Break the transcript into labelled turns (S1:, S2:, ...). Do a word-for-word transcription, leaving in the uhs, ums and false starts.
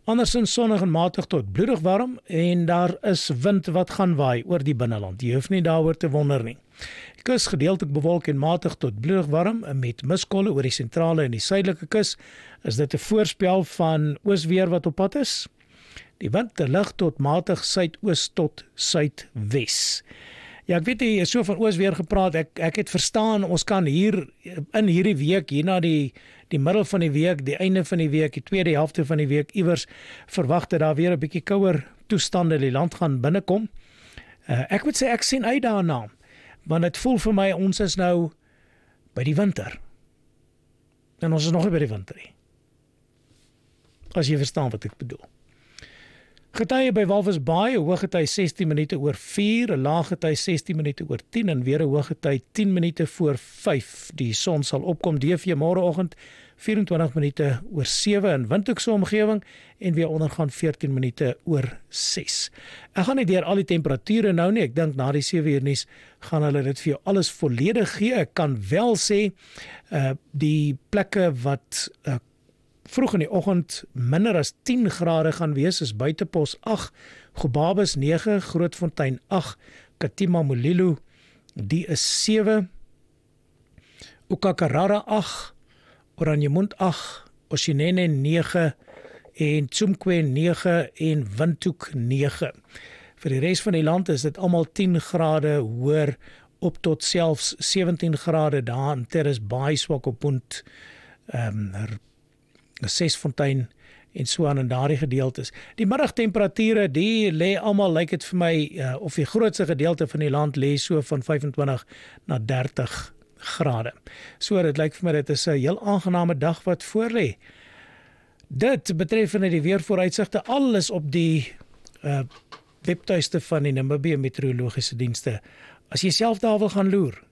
S1: Andersins sonnig en matig tot bloedig warm en daar is wind wat gaan waai oor die binneland. Jy hoef nie daaroor te wonder nie. Die kus gedeeltelik bewolk en matig tot bloedig warm met miskolle oor die sentrale en die suidelike kus. Is dit 'n voorspel van oosweer wat op pad is? Die wind te lig tot matig suidoos tot suidwes. Ja, ek weet jy is so van oosweer gepraat, ek, ek het verstaan, ons kan hier, in hierdie week, hier na die, die middel van die week, die einde van die week, die tweede helfte van die week, iewers verwag dat daar weer 'n bietjie kouer toestande die land gaan binnekom. Uh, ek moet sê, ek sien uit daarna, want het voel vir my, ons is nou by die winter. En ons is nog nie by die winter nie. As jy verstaan wat ek bedoel. Getye by Walvis Bay, 'n hoëgety sestien minute oor vier, 'n laaggety sestien minute oor tien en weer 'n hoëgety tien minute voor vyf. Die son sal opkom D V môreoggend vyf en twintig minute oor sewe in Windhoekse omgewing en weer ondergaan veertien minute oor ses. Ek gaan nie deur al die temperature nou nie, ek dink na die sewe uur nuus gaan hulle dit vir jou alles volledig gee. Ek kan wel sê, uh, die plekke wat uh, vroeg in die oggend minder as tien grade gaan wees, is Buitepos agt, Gobabis nege, Grootfontein agt, Katima Mulilo, die is sewe, Okakarara agt, Oranjemund agt, Oshinene nege en Tsumkwe nege en Windhoek nege. Vir die res van die land is dit almal tien grade hoër op tot selfs sewentien grade daar in Terrace Bay, Swakopmund, um, Sesfontein en so aan in daardie gedeeltes. Die middagtemperature, die lê almal, lyk dit vir my, uh, of die grootste gedeelte van die land lê so van vyf en twintig na dertig grade. So dit lyk vir my dit is 'n heel aangename dag wat voor lê. Dit betreffende die weervooruitsigte, alles op die uh, webtuiste van die Namibië Meteorologiese Dienste. As jy self daar wil gaan loer,